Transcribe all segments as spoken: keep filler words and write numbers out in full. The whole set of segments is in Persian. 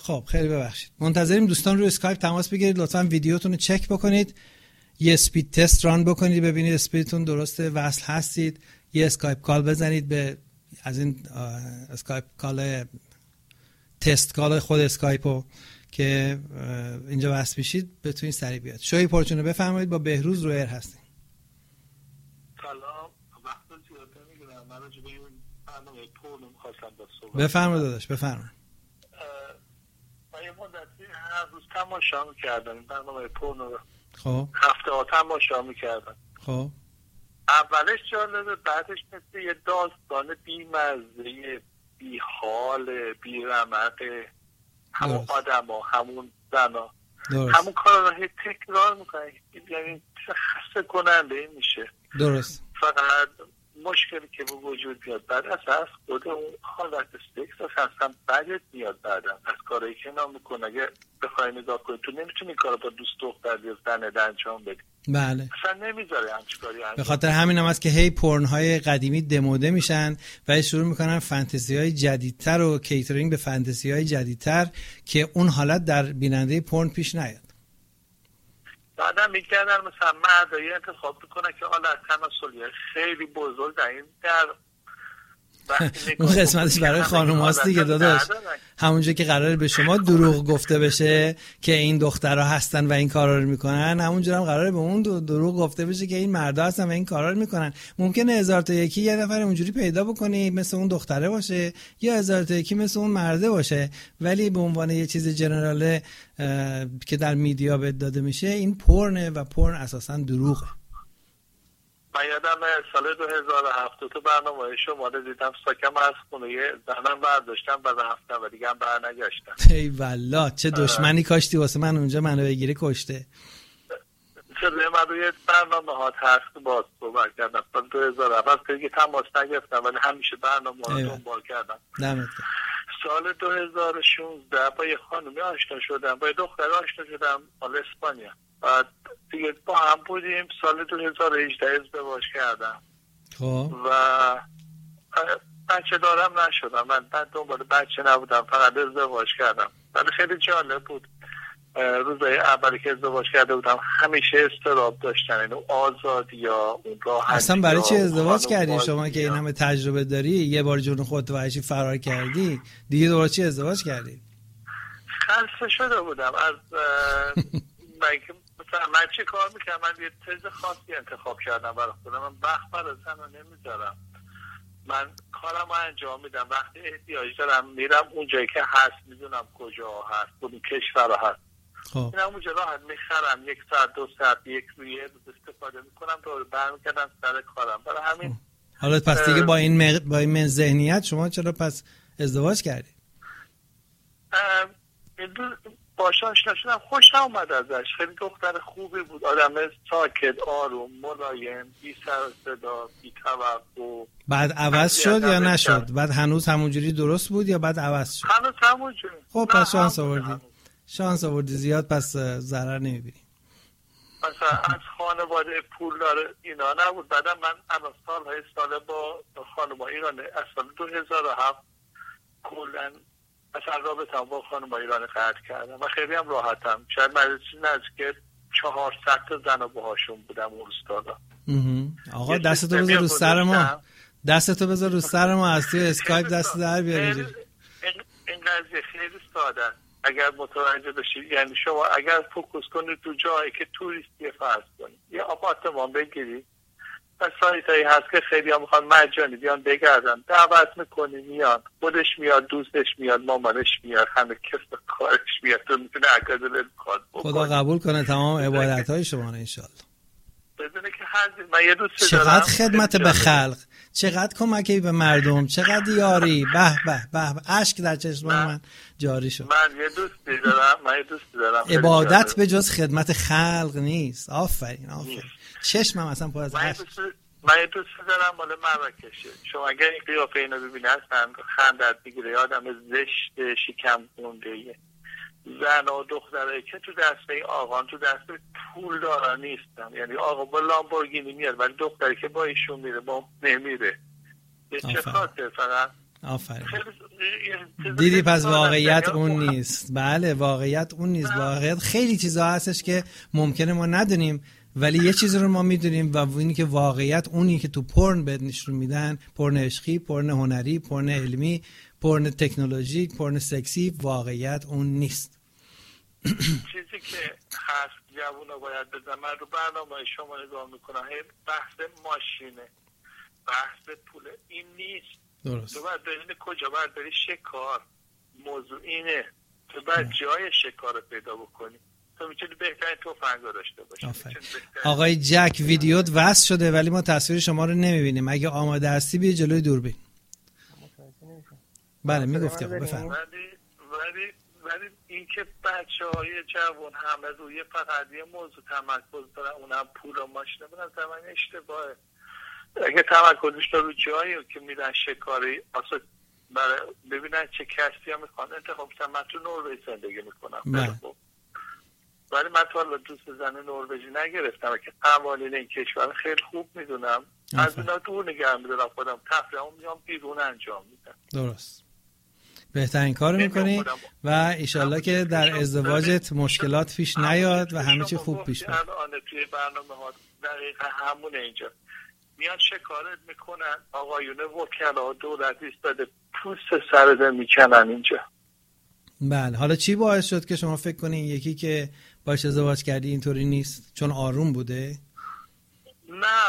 خب خیلی ببخشید. منتظریم دوستان رو اسکایپ تماس بگیرید، لطفاً ویدیوتون رو چک بکنید، یه اسپید تست ران بکنید ببینید اسپیدتون درسته، وصل هستید، یه اسکایپ کال بزنید به از این اسکایپ کال تست کال خود اسکایپو که اینجا وصل بشید بتونید سریع بیاد. شوی پرچونه بفرمایید، با بهروز رو ایر هستیم. سلام، وقت زیاده میگیرم، من راجع به این برنامه پورنو می‌خواستم با صحبت. بفرمایید داداش بفرمایید. من یه مدتی هر روز تماشا می‌کردم این برنامه پورنو رو. خب هفته ها تماشا می‌کردم. خب اولش جالبه، بعدش مثل یه داستان بی‌مزه، بی‌حال، بی‌رمق، همون آدم‌ها، همون زن‌ها، همون کارا رو تکرار می‌کنن، یعنی خسته کننده میشه. درست. فقط مشکلی که به وجود میاد بعد از خود اون حالت سکس هستم بعدت میاد بعدم از کارایی که نام میکنه. اگه بخوای نگاه کنی تو نمیتونی کارو با دوست دختر یا زن انجام بدی. بله. اصلا نمیذاره همچین کاری انجام. به خاطر همین هم هست که هی پورن‌های قدیمی دموده میشن و شروع میکنن فانتزی‌های جدیدتر و کیترینگ به فانتزی‌های جدیدتر که اون حالت در بیننده پورن پیش نیاد. بعدم میگردن مثلا مردایی انتخاب میکنن که حالت تناسلی خیلی بزرگ در این در اون قسمتش برای خانوم هاست دیگه داداش، همونجا که قراره به شما دروغ گفته بشه که این دخترها هستن و این کارا رو میکنن، همونجا هم قراره به اون دروغ گفته بشه که این مردا هستن و این کارا رو میکنن. ممکنه هزار تا یکی یه نفر اونجوری پیدا بکنی مثل اون دختره باشه یا هزار تا یکی مثل اون مرده باشه، ولی به عنوان یه چیز جنراله که در میدیا بهت داده میشه این پورنه و پورن اساسا دروغه. من یادم سال دو هزار و هفت تو برنامه شما رو دیدم، ساکم از خونه یه زنم برداشتم و رفتم و دیگه هم برنگشتم. ای والله چه دشمنی کاشتی واسه من اونجا، منو بگیره کشته. چرا من روی برنامه ها ترس باز صحبت کردم سال دو هزار و هفت که دیگه تماس نگرفتم ولی همیشه برنامه ها رو دنبال کردم. دمت. سال دو هزار و شانزده با یه خانومی آشنا شدم، با یه دختر آشنا شدم مال اسپانیا. بعد دیگه با هم بودیم. سال دو هزار و هجده ازدواج کردم. خب و بچه دارم نشدم، من بعد دنبال بچه نبودم، فقط ازدواج کردم. ولی خیلی جالب بود. روزای اولی که ازدواج کرده بودم همیشه استراب داشتن، اینو آزادی یا اون راحتی. اصلا برای چی ازدواج کردی شما که این همه تجربه داری؟ یه بار جون خودت وحشی فرار کردی دیگه دوباره چی ازدواج کردی؟ خسته شده بودم از من که مثلا من چه کار میکنم، من یه تز خاصی انتخاب کردم برای خودم، من وقت برای زن رو نمیذارم، من کارم رو انجام میدم، وقتی احتیاج دارم میرم اونجایی که هست، میدونم کجا هست، کدوم کشور هست، خب میرم اونجا راحت میخرم، یک ساعت دو ساعت یک روی استفاده میکنم دور برمیگردم سر کارم. برای همین حالا پس دیگه با این مغ... با این ذهنیت شما چرا پس ازدواج کردی؟ باشه آشنا شدم، خوشم اومد ازش، خیلی دختر خوبی بود، آدم ساکت، آروم، ملایم، بی سر و صدا، بی توقع. بعد عوض شد یا نشد؟ بعد هنوز همونجوری درست بود یا بعد عوض شد؟ هنوز همونجوری. خب پس شانس آوردی. شانس آوردی زیاد، پس ضرر نمیبینی. مثلا از خانواده پول داره اینا نبود. بعدم من الان سالهای ساله با خانم ایران از سال دو هزار و هفت کلن مثلا رابطه با خانم ایران قطع کردم و خیلی هم راحتم. شاید من نزدیک چهارصد تا زن باهاشون بودم اون روستا. آقا دستتو بذار رو سر ما، دستتو بذار رو سر ما، از توی اسکایپ دست در بیار. این قضیه خیلی ساده اگر متوجه بشید، یعنی شما اگر فوکوس کنید تو جایی که توریستی فرض کنید، یه آپارتمان بگیرید و سایتایی هست که خیلی هم میخوان مجانی بیان بگردن، دعوت میکنی میان، خودش میاد، دوستش میاد، مامانش میاد، همه کس کارش میاد، تو میتونه عکادل میخواد بکنی. خدا قبول کنه تمام عبادت های شما رو انشالله. بدونه که هر من یه دوست چقدر دارم، خدمت به خلق، چقدر کمکی به مردم، چقدر یاری، به به به به، اشک در چشم من جاری شد. من یه دوستی دارم، من یه دوستی دارم، عبادت به جز خدمت خلق نیست. آفرین آفرین، چشمم اصلا پر از اشک. من یه دوستی دارم مال مراکشه، شما اگر این قیافه اینو ببینی هستن خندت میگیره، آدم زشت شکم گونده، زن و دختره که تو دست این آقان تو دست پول دارن نیستن، یعنی آقا با لامبورگینی میاد ولی دختری که با ایشون میره با نمیره. یه چه خاطر فقط آفرین. دیدی پس واقعیت اون نیست. بله واقعیت اون نیست. واقعیت خیلی چیزا هستش که ممکنه ما ندونیم، ولی یه چیز رو ما میدونیم و اینی که واقعیت اونی که تو پورن بهت نشون میدن، پورن عشقی، پورن هنری، پورن علمی، پورن تکنولوژیک، پورن سکسی، واقعیت اون نیست. چیزی که هست جوونا باید بدن، من رو برنامه شما نگاه میکنم، بحث ماشینه، بحث پوله، این نیست. درست. تو باید برین کجا باید بری شکار، موضوع اینه. تو باید جای شکار رو پیدا بکنی. تو میتونی بهترین توفنگ داشته باشی. آقای جک ویدیوت وصل شده ولی ما تصویر شما رو نمیبینیم. اگه آماده هستی بیا جلوی دوربین. بله میگفتی آقا بفرمایید. ولی ولی ولی این که بچه‌های جوان همه روی فقط یه موضوع تمرکز دارن، اونم پول و ماشین، من زمین اشتباهه. اگه تمرکزش رو جایی که میرن شکاری اصلا برای ببینن چه کشتی هم میخوان انتخاب کنن. من تو نروژ زندگی میکنم ولی من تا حالا دوست زن نروژی نگرفتم که قوانین این کشور خیلی خوب میدونم، از اینا دور نگه میدونم، خودم تفریحم میام بیرون انجام میدم. درست، بهترین کارو میکنی و ایشالله که در ازدواجت مشکلات پیش نیاد و همه چی خوب پیش بره. الان توی برنامه ها دقیقا همونه، اینجا میان شکارت میکنن، آقایونه وکلا دولت ایستاده پوست سرده میکنن اینجا. بله، حالا چی باعث شد که شما فکر کنین یکی که باش ازدواج کردی اینطوری نیست؟ چون آروم بوده؟ نه،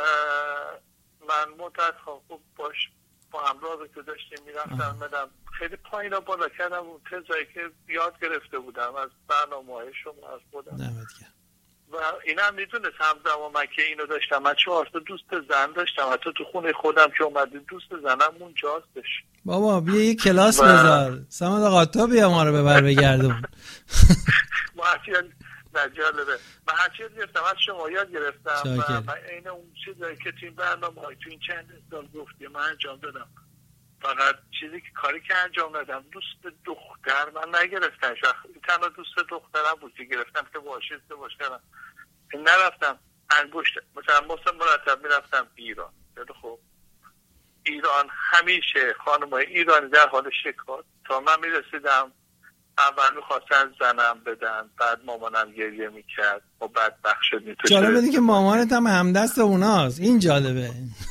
من مدت ها خوب باش با هم رابطه داشتیم، میرفتم مدام خیلی پایین ها بالا کردم اون تزایی که یاد گرفته بودم از برنامه های شما از خودم. نمید کرد. و این هم میدونست همزمان من که اینو داشتم، من چهار تا دوست زن داشتم، حتی تو خونه خودم که اومدی دوست زنم اونجاستش. بابا بیا یه کلاس بذار سمت آقا، تو بیا ما رو ببر بگردون. ما هرچی نجالبه من هرچی گرفتم از شما یاد گرفتم و من این اون چیزایی که تو این برنامه های تو این چند سال گفتی من انجام دادم. فقط چیزی که کاری که انجام دادم دوست دختر من نگرفتم، تنها دوست دخترم بود که گرفتم که باشه ازدواج کردم. نرفتم انگشت مثلا مثلا مرتب میرفتم ایران. خب ایران همیشه خانمای ایرانی در حال شکار، تا من میرسیدم اول میخواستن زنم بدن، بعد مامانم گریه میکرد و بعد بخش شدی. جالبه اینه که مامانت هم همدست اوناست، این جالبه.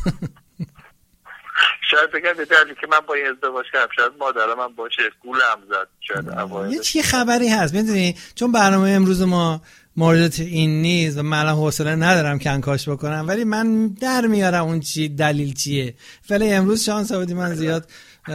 شاید بگم به دلیلی که من با این ازدواج کردم، شاید مادرم من باشه گولم زد. شاید یه چی خبری هست میدونی، چون برنامه امروز ما مورد این نیست و من حوصله ندارم کنکاش بکنم، ولی من در میارم اون چی دلیل چیه. ولی امروز شانس آوردی من زیاد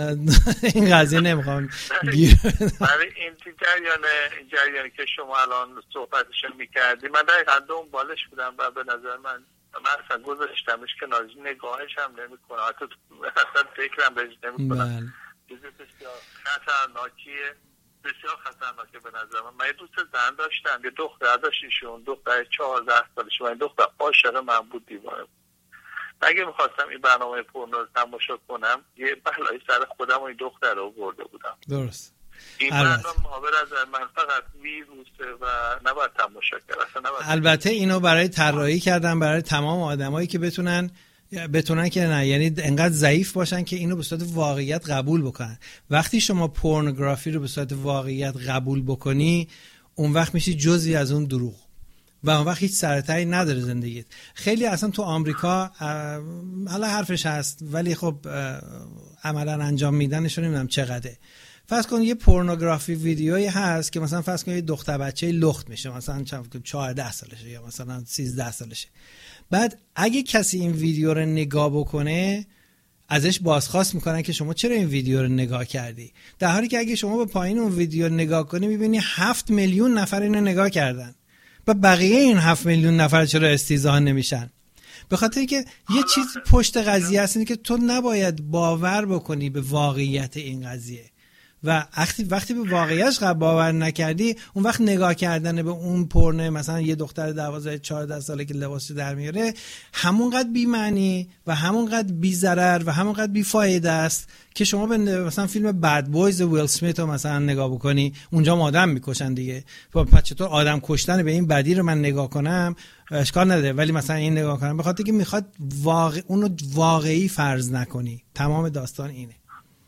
این قضیه نمیخوام گیر بدم. ولی این جریان جریانی که شما الان صحبتش میکردی من دقیقاً دنبالش بودم و به نظر من من اصلا گذاشتمش کنار، نگاهش هم نمیکنم، حتی اصلا فکرم بهش نمیکنم. چیزی بسیار خطرناکیه، بسیار خطرناکه به نظر من. من یه دوست زن داشتم، یه دختر داشت، ایشون دختر چهارده سالش، من دختر عاشق من بود، دیوانه. اگه میخواستم این برنامه پورنو رو تماشا کنم یه بلای سر خودم و این دختر رو برده بودم. درست. این برنامه ها به نظر من فقط ویروسه و نباید تماشا کرد. البته اینو برای طراحی کردن برای تمام آدمایی که بتونن بتونن که نه، یعنی انقدر ضعیف باشن که اینو به صورت واقعیت قبول بکنن. وقتی شما پورنوگرافی رو به صورت واقعیت قبول بکنی اون وقت میشی جزئی از اون دروغ و اون وقت هیچ سرتایی نداره زندگیت. خیلی اصلا تو آمریکا حالا حرفش هست ولی خب عملا انجام میدنش رو نمیدونم چقدره. فرض کن یه پورنوگرافی ویدیویی هست که مثلا فرض کن یه دختر بچه لخت میشه، مثلا چهارده سالشه یا مثلا سیزده سالشه. بعد اگه کسی این ویدیو رو نگاه بکنه ازش بازخواست میکنن که شما چرا این ویدیو رو نگاه کردی، در حالی که اگه شما به پایین اون ویدیو نگاه کنی میبینی هفت میلیون نفر اینو نگاه کردن و بقیه این هفت میلیون نفر چرا استیضاح نمیشن؟ به خاطر اینکه یه چیز پشت قضیه هست، اینه که تو نباید باور بکنی به واقعیت این قضیه و وقتی وقتی به واقعیتش باور نکردی اون وقت نگاه کردن به اون پورنه مثلا یه دختر دوازده چهارده ساله که لباسش در میاره همونقدر بی معنی و همونقدر بی ضرر و همونقدر بی فایده است که شما به مثلا فیلم بد بویز ویل اسمیت رو مثلا نگاه بکنی، اونجا آدم میکشن دیگه، پس چطور آدم کشتن به این بدی رو من نگاه کنم اشکال نداره، ولی مثلا این نگاه کنم به خاطر که میخواد واقع اونو واقعی فرض نکنی. تمام داستان اینه.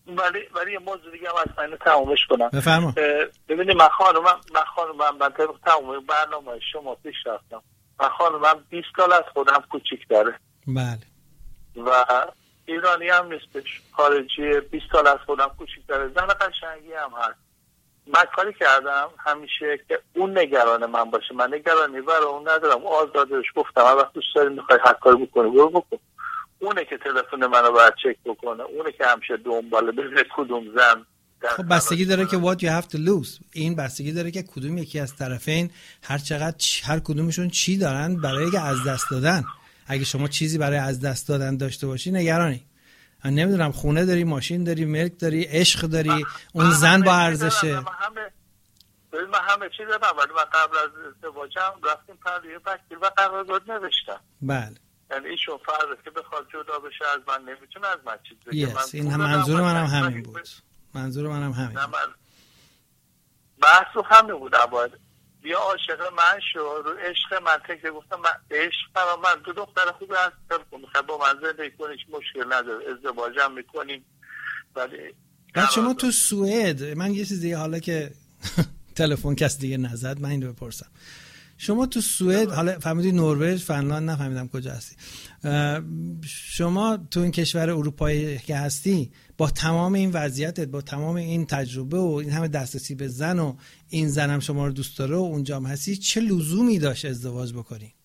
ولی ولی یه موضوع دیگه هم از من تمامش کنم. بفرما. ببینید من خانومم من خانومم من طبق تمام برنامه شما پیش رفتم. من خانومم بیست سال از خودم کوچیک داره. بله. و ایرانی هم نیستش، خارجی، بیست سال از خودم کوچیک داره، زن قشنگی هم هست. من کاری کردم همیشه که اون نگران من باشه، من نگرانی برای اون ندارم، آزادش گفتم هر وقت دوست داری میخوای هر کاری بکنی برو بکن. اونه که تلفن منو باید چک بکنه، اونه که همیشه دنباله ببینه کدوم زن. خب بستگی داره که what you have to lose. این بستگی داره که کدوم یکی از طرفین هر چقدر هر کدومشون چی دارن برای از دست دادن. اگه شما چیزی برای از دست دادن داشته باشی نگرانی. من نمیدونم خونه داری، ماشین داری، ملک داری، عشق داری، اون زن با ارزشه. من همه ببین من همه چیز دارم، ولی من قبل از ازدواجم رفتیم پرویه وکیل و قرارداد نوشتم. بله. یعنی ایشون فرض که بخواد جدا بشه از من نمیتونه از من چیز بگه. yes. این هم منظور منم هم همین بود. منظور منم هم همین. من بحث رو همین بود. باید بیا عاشق من شو، رو عشق من تکه گفتم من عشق برای من دو دختر خوب هست، میخواد با من زندگی کنی مشکل نداره، ازدواجم میکنیم. ولی بعد شما تو سوئد، من یه چیز دیگه حالا که تلفن کس دیگه نزد من اینو بپرسم، شما تو سوئد، حالا فهمیدی نروژ، فنلاند، نفهمیدم کجا هستی، شما تو این کشور اروپایی که هستی با تمام این وضعیتت، با تمام این تجربه و این همه دسترسی به زن و این زنم شما رو دوست داره و اونجا هم هستی، چه لزومی داشت ازدواج بکنی؟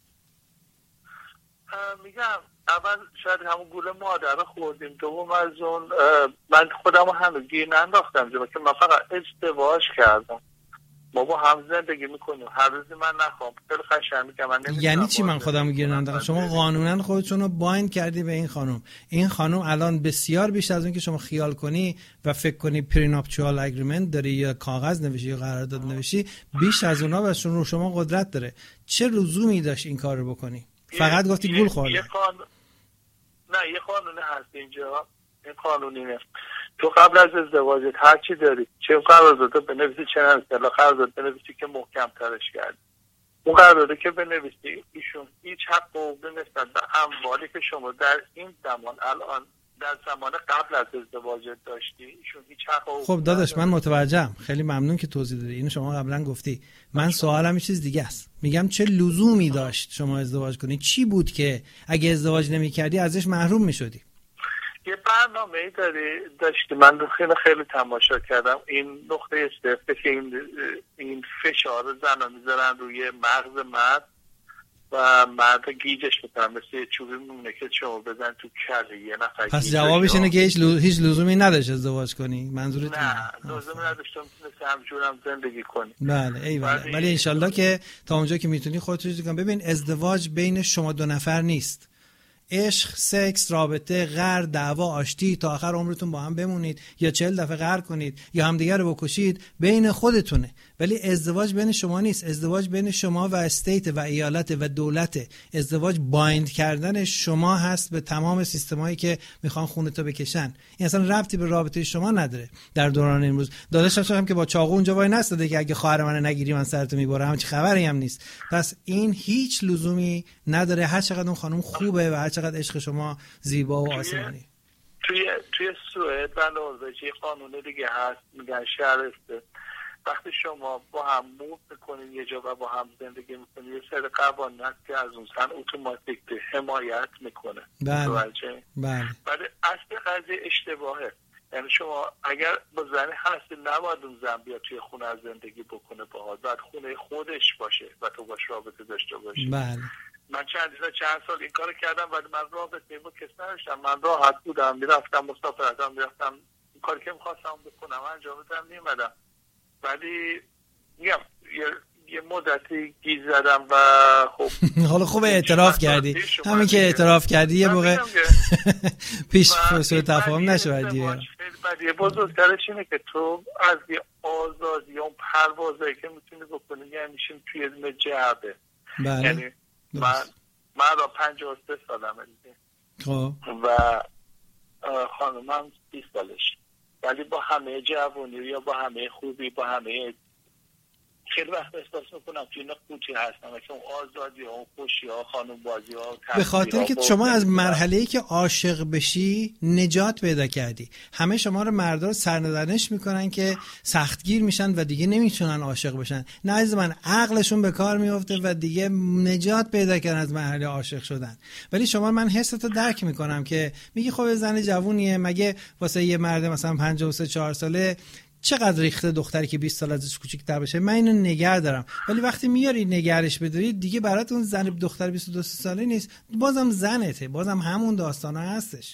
میگم اول شاید همون گوله مادر خوردیم، دوم از اون من خودم رو همه گیر ننداختم که من فقط ازدواج کردم، ما با هم زندگی میکنیم، هر روزی من نخوام خیلی قشنگ میگم من نمیدونم. یعنی چی من خودم گیر ننداختم؟ شما قانونا خودتون رو بایند کردی به این خانم. این خانم الان بسیار بیشتر از اون که شما خیال کنی و فکر کنی پریناپچوال اگریمنت داری یا کاغذ نوشی یا قرارداد نوشی، بیش از اونها بهش رو شما قدرت داره. چه لزومی داشت این کار رو بکنی؟ فقط گفتی گول خوردی. یه قانون نه یه قانون هست اینجا، این قانونی نه. تو قبل از ازدواجت هر چی داری، چه قرارداد بنویسی چه نه قرارداد بنویسی که محکم ترش کردی، اون قرارداد که بنویسی ایشون هیچ حق و نسبت به اموالی که شما در این زمان الان در زمان قبل از ازدواجت داشتی ایشون هیچ حق و خب داداش من متوجهم، خیلی ممنون که توضیح دادی، اینو شما قبلا گفتی. من سوالم یه چیز دیگه است، میگم چه لزومی داشت شما ازدواج کنی؟ چی بود که اگه ازدواج نمی‌کردی ازش محروم می‌شدی؟ یه برنامه‌ای داری داشتی، من خیلی خیلی تماشا کردم این نقطه استفاده که این این فشار زنا میذارن روی مغز مرد و مرد گیجش میکنن، مثل چوبی میمونه که شما بزن تو کله یه نفر. پس جوابش اینه که هیچ هیچ لزومی نداشت ازدواج کنی؟ منظورت نه لزومی نداشت، میتونستی همجورم زندگی کنی. بله ایوالله. ولی انشالله که تا اونجا که میتونی خودت رو کن. ببین ازدواج بین شما دو نفر نیست. عشق، سکس، رابطه، غر، دعوا، آشتی تا آخر عمرتون با هم بمونید یا چهل دفعه غر کنید یا همدیگه رو بکشید، بین خودتونه. ولی ازدواج بین شما نیست. ازدواج بین شما و استیت و ایالت و دولت. ازدواج بایند کردن شما هست به تمام سیستمایی که میخوان خونتو بکشن. این اصلا ربطی به رابطه شما نداره. در دوران امروز داداشم هم که با چاقو اونجا وای نستاده که اگه خواهر منو نگیری من سرتو میبرم، چه خبری هم نیست. پس این هیچ لزومی نداره، هر چقدر اون خانم خوبه و هر چقدر عشق شما زیبا و آسمانی. توی توی سوئد و نروژ قانون دیگه هست، میگن شهرسته وقتی شما با هم موو میکنین یه جا و با هم زندگی میکنین یه سری قوانین هست که از اون سن اتوماتیک حمایت میکنه. بله بله. ولی اصل قضیه اشتباهه. یعنی شما اگر با زنی هستی نباید اون زن بیاد توی خونه از زندگی بکنه باهات، باید خونه خودش باشه و تو باش رابطه داشته باشی. بله. من چند چند سال این کار کردم ولی من رابطه با کسی نداشتم، من راحت بودم، میرفتم مسافرتم، میرفتم کاری که میخواستم بکنم انجام بدم میمدم. ولی میگم یه یه مدتی گیز زدم و خب حالا خوب اعتراف کردی، همین که اعتراف کردی یه موقع پیش سوء تفاهم نشه. دیگه یه بزرگترش اینه که تو از یه آزادی اون پروازایی که میتونی بکنی یعنی میشیم توی یه جعبه. بله. یعنی من من را پنجاه و سه سالمه دیگه خب و خانمم بیست سالش، ولی با همه جوانی یا با همه خوبی با همه خیلی وقت احساس میکنم که اینا قوطی هستن و که اون آزادی ها، اون خوشی ها، خانم بازی ها، به خاطر که شما از مرحله‌ای که عاشق بشی نجات پیدا کردی. همه شما رو مردا رو سرنوشت میکنن که سختگیر میشن و دیگه نمیتونن عاشق بشن. نه عزیز من، عقلشون به کار میفته و دیگه نجات پیدا کردن از مرحله عاشق شدن. ولی شما، من حستو درک میکنم که میگی خب زن جوونیه، مگه واسه یه مرد مثلا پنجاه و سه چهار ساله چقدر ریخته دختری که بیست سال ازش کوچیک‌تر بشه، من اینو نگه دارم. ولی وقتی میاری نگرش بداری دیگه برات اون زن دختر بیست و دو ساله نیست، بازم زنته، بازم همون داستانا هستش.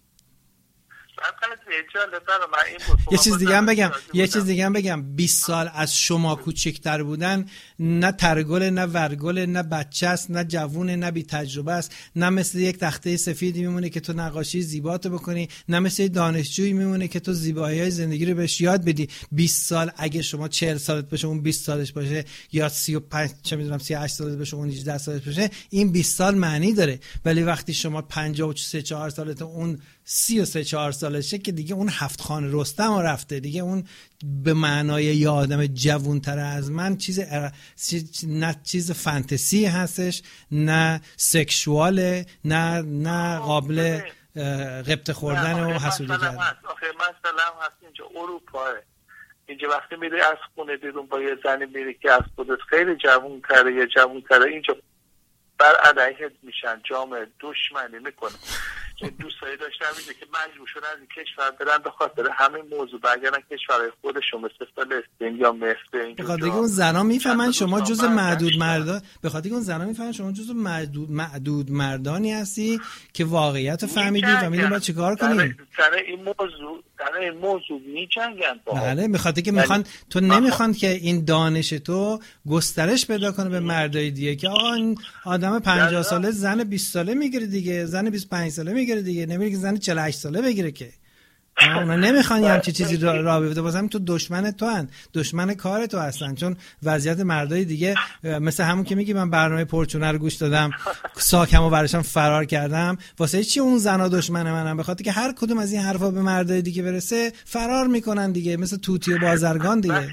یه چیز دیگه هم بگم یه چیز دیگه هم بگم بیست سال از شما کوچکتر بودن نه ترگل، نه ورگل، نه بچه است، نه جوونه، نه بی تجربه است، نه مثل یک تخته سفیدی میمونه که تو نقاشی زیباتو بکنی، نه مثل دانشجویی میمونه که تو زیبایی‌های زندگی رو بهش یاد بدی. بیست سال اگه شما چهل سالت باشه اون بیست سالش باشه، یا سی و پنج چه میدونم سی و هشت سالت باشه اون هجده سالش باشه، این بیست سال معنی داره. ولی وقتی شما پنجاه و سه چهار سالت اون سی و سه چهار سالشه که دیگه اون هفت خان رستم رفته، دیگه اون به معنای یه آدم جوان‌تر از من چیز ار... نه چیز فانتزی هستش، نه سکشواله، نه نه قابل غبطه خوردن و حسودی کردن. آخه مثلا هست اینجا اروپا، اینجا وقتی میری از خونه بیرون با یه زنی میری که از خودت خیلی جوان‌تره یا جوان‌تره، اینجا بر علیهت میشن، جامعه دشمنی میکنه. دوستایی داشتم اینجا که مجبور شدن از این کشور برن به خاطر همین موضوع برگردن کشورهای خودشون مثل فلسطین یا مصر. به خاطر اون زنا میفهمن شما جزء معدود مردا به خاطر اون زنا میفهمن شما جزء معدود معدود مردانی هستی که واقعیت فهمیدی و میدونی باید چیکار کنی. سر این موضوع سر این موضوع میجنگن با بله، به خاطر که میخوان تو نمیخوان که این دانش تو گسترش پیدا کنه به مردای دیگه که آقا این آدم پنجاه ساله زن بیست ساله میگیره دیگه، زن بیست و پنج ساله میگیره دیگه، نمیگه که زن چهل و هشت ساله بگیره که. اونا نمیخوان همچین چیزی را بیفته، بازم تو دشمن تو هن، دشمن کار تو هستن. چون وضعیت مردای دیگه مثل همون که میگی من برنامه پرچونه رو گوش دادم ساکمو براشم فرار کردم، واسه چی اون زنا دشمن منن؟ به خاطر که هر کدوم از این حرفا به مردای دیگه برسه فرار میکنن دیگه، مثل توتی و بازرگان دیگه.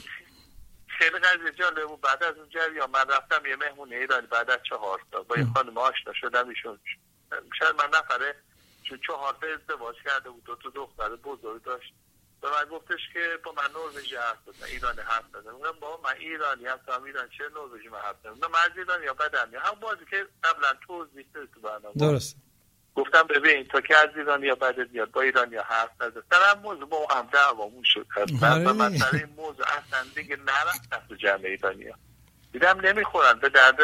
خیلی قضیه جالب بود. بعد از اون جریان من رفتم یه مهمونه ایرانی، بعد از چهار سال با یه خانم آشنا شدم. ایشون شاید من نفره چون چهار تا ازدواج کرده بود، دو تا دختر بزرگ داشت. و من گفتش که با من نروژی حرف بزن، ایرانی حرف بزن. میگم بابا من ایرانی هستم، ایران چه نروژی من حرف بزنم؟ من از ایران یا بدم یا هم بازی که قبلا توضیح دادی تو برنامه. درست. گفتم ببین تو که از ایران یا بدت میاد، با ایران یا حرف نزن. سر هم موضوع با هم دعوامون شد. اصلا من سر این موضوع اصلا دیگه نرفتم تو جمع ایرانیا. دیدم نمیخورن به درد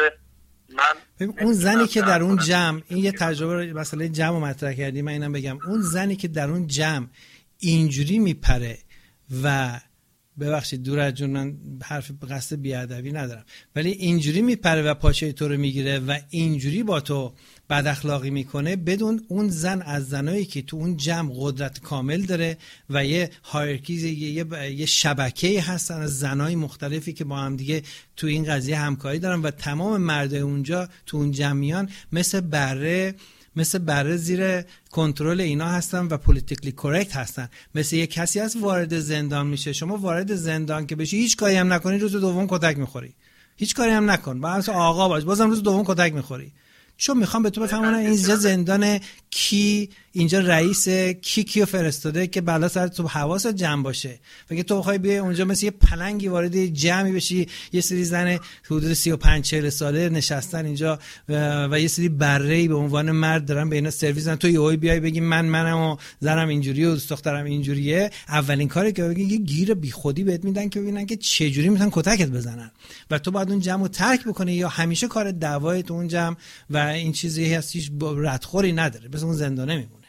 من. اون زنی که در اون جمع، این یه تجربه مسئله جمع مطرح کردی، من اینم بگم، اون زنی که در اون جمع اینجوری میپره و ببخشید دور از جون من حرف قصد بیادبی ندارم، ولی اینجوری میپره و پاچه تو رو میگیره و اینجوری با تو بد اخلاقی میکنه، بدون اون زن از زنایی که تو اون جمع قدرت کامل داره و یه هایرکی، یه, یه, یه شبکه‌ای هستن از زنای مختلفی که با هم دیگه تو این قضیه همکاری دارن و تمام مردای اونجا تو اون جمعیان مثل بره مثل بره زیر کنترل اینا هستن و پولیتیکلی کورکت هستن. مثل یه کسی از وارد زندان میشه، شما وارد زندان که بشی هیچ کاری هم نکنی روز دوم کتک میخوری، هیچ کاری هم نکن باز آقا باش بازم روز دوم کتک میخوری، چون میخوام به تو بفهمونم اینجا زندان کی، اینجا رئیس کی کیو فرستاده که بلا سر تو حواست جمع باشه. اگه تو بخوای بیای اونجا مثل یه پلنگی وارد جمعی بشی، یه سری زن حدود سی و پنج چهل ساله نشستن اینجا و یه سری بره‌ای به عنوان مرد دارن به اینا سرویس میدن، تو یهو بیای بگی من منم و زنم اینجوریه و دوست دخترم اینجوریه، اولین کاری که بگی یه گیر بیخودی بهت میدن که ببینن که چه جوری میتونن کتکت بزنن و تو باید اون جمعو ترک بکنی یا همیشه کار دعوای تو اون جمع و این چیزی هست هیچ ردخوری نداره، بس اون زندانه میمونه.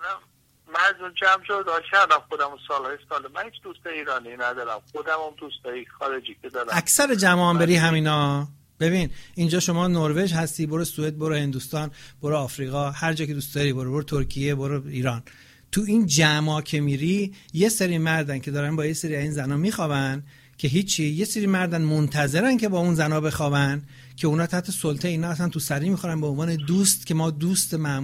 من از اون جمع شد داشتم خودم سالهای سال من هیچ دوست ایرانی ندارم، خودم هم دوستای خارجی که دارم. اکثر جمع هم بری همینا. ببین اینجا شما نروژ هستی، برو سوئد، برو هندوستان، برو آفریقا، هر جا که دوست داری برو، برو ترکیه، برو ایران. تو این جمعا که میری یه سری مردن که دارن با یه سری این زنا میخوابن که هیچی، یه سری مردن منتظرن که با اون زنا بخوابن که اونا تحت سلطه اینا اصلا تو سری میخورن به عنوان دوست که ما دوست معمولی